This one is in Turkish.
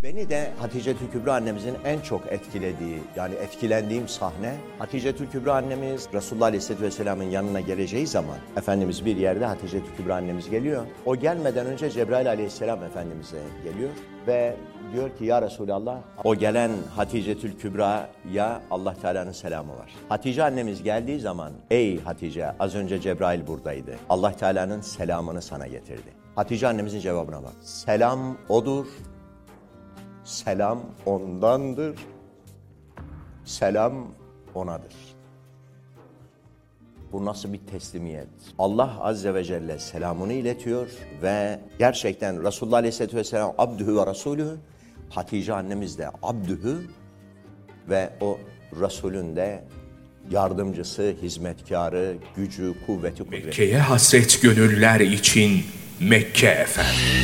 Beni de Hatice-tül Kübra annemizin en çok etkilediği, yani etkilendiğim sahne, Hatice-tül Kübra annemiz Resulullah Aleyhisselatü Vesselam'ın yanına geleceği zaman, Efendimiz bir yerde, Hatice-tül Kübra annemiz geliyor. O gelmeden önce Cebrail Aleyhisselam Efendimiz'e geliyor ve diyor ki ya Resulallah, o gelen Hatice-tül Kübra'ya Allah Teala'nın selamı var. Hatice annemiz geldiği zaman, ey Hatice, az önce Cebrail buradaydı, Allah Teala'nın selamını sana getirdi. Hatice annemizin cevabına bak. Selam odur. Selam ondandır, selam onadır. Bu nasıl bir teslimiyet? Allah Azze ve Celle selamını iletiyor ve gerçekten Resulullah Aleyhisselatü Vesselam abdühü ve Resulühü, Hatice annemiz de abdühü ve o Resulün de yardımcısı, hizmetkarı, gücü, kuvveti, kudreti. Mekke'ye hasret gönüller için Mekke efendim.